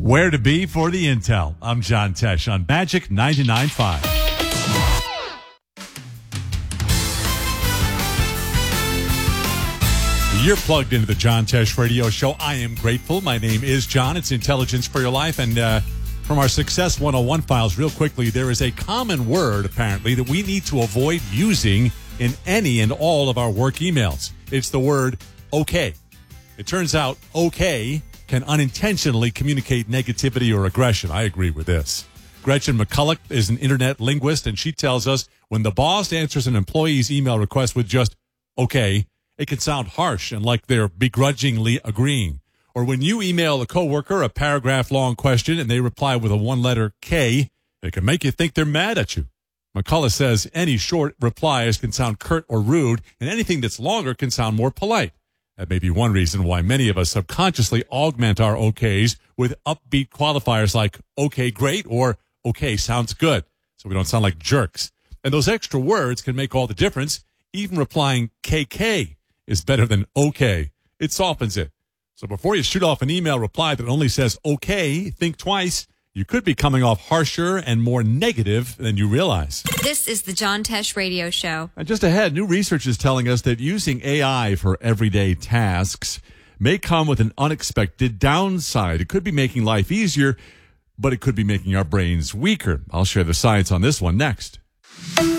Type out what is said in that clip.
Where to be for the intel. I'm John Tesh on Magic 99.5. You're plugged into the John Tesh Radio Show. I am grateful. My name is John. It's Intelligence for Your Life. And from our Success 101 files, real quickly, there is a common word, apparently, that we need to avoid using in any and all of our work emails. It's the word okay. It turns out okay can unintentionally communicate negativity or aggression. I agree with this. Gretchen McCulloch is an internet linguist, and she tells us when the boss answers an employee's email request with just okay, it can sound harsh and like they're begrudgingly agreeing. Or when you email a coworker a paragraph-long question and they reply with a one-letter K, it can make you think they're mad at you. McCullough says any short replies can sound curt or rude, and anything that's longer can sound more polite. That may be one reason why many of us subconsciously augment our okays with upbeat qualifiers like okay, great, or okay, sounds good, so we don't sound like jerks. And those extra words can make all the difference. Even replying KK is better than okay. It softens it. So before you shoot off an email reply that only says okay, think twice. You could be coming off harsher and more negative than you realize. This is the John Tesh Radio Show. And just ahead, new research is telling us that using AI for everyday tasks may come with an unexpected downside. It could be making life easier, but it could be making our brains weaker. I'll share the science on this one next.